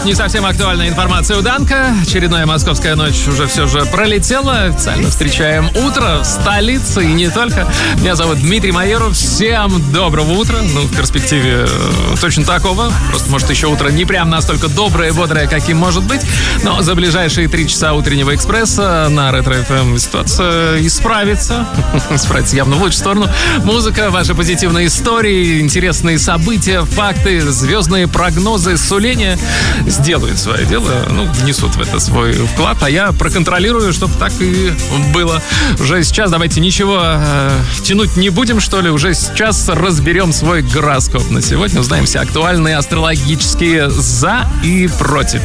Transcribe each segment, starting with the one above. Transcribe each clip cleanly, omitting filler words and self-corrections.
Не совсем актуальная информация у Данка. Очередная московская ночь уже все же пролетела. Официально встречаем утро в столице и не только. Меня зовут Дмитрий Майоров. Всем доброго утра. Ну, в перспективе точно такого. Просто, может, еще утро не прям настолько доброе и бодрое, каким может быть. Но за ближайшие 3 часа утреннего экспресса на Ретро-ФМ ситуация исправится. Исправится явно в лучшую сторону. Музыка, ваши позитивные истории, интересные события, факты, звездные прогнозы, суления сделают свое дело, внесут в это свой вклад, а я проконтролирую, чтобы так и было. Уже сейчас давайте ничего тянуть не будем, что ли, уже сейчас разберем свой гороскоп на сегодня, узнаем все актуальные астрологические за и против.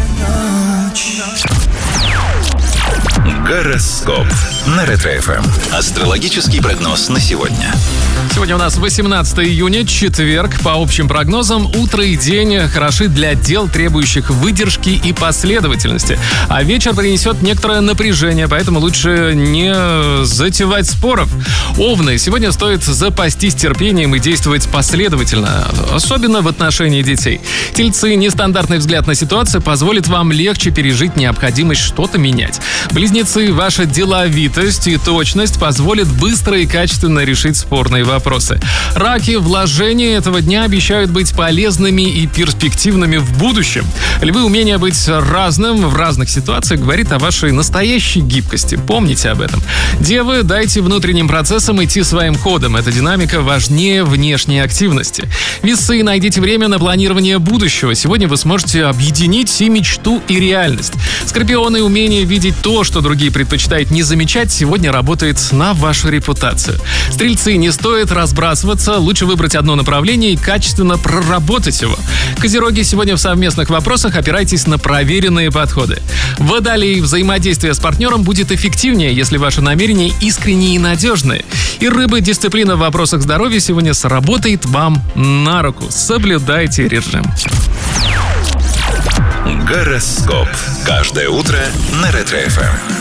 Гороскоп на Ретро-ФМ. Астрологический прогноз на сегодня. Сегодня у нас 18 июня, четверг. По общим прогнозам, утро и день хороши для дел, требующих выдержки и последовательности. А вечер принесет некоторое напряжение, поэтому лучше не затевать споров. Овны, сегодня стоит запастись терпением и действовать последовательно, особенно в отношении детей. Тельцы, нестандартный взгляд на ситуацию позволит вам легче пережить необходимость что-то менять. Близнецы, ваша деловитость и точность позволят быстро и качественно решить спорные вопросы. Раки, вложения этого дня обещают быть полезными и перспективными в будущем. Львы, умение быть разным в разных ситуациях говорит о вашей настоящей гибкости. Помните об этом. Девы, дайте внутренним процессам идти своим ходом. Эта динамика важнее внешней активности. Весы, найдите время на планирование будущего. Сегодня вы сможете объединить и мечту, и реальность. Скорпионы, умение видеть то, что другие предпочитают не замечать, сегодня работает на вашу репутацию. Стрельцы, не стоит разбрасываться, лучше выбрать одно направление и качественно проработать его. Козероги, сегодня в совместных вопросах опирайтесь на проверенные подходы. Водолеи, взаимодействие с партнером будет эффективнее, если ваши намерения искренние и надежные. И рыбы, дисциплина в вопросах здоровья сегодня сработает вам на руку. Соблюдайте режим. Гороскоп. Каждое утро на Ретро-ФМ.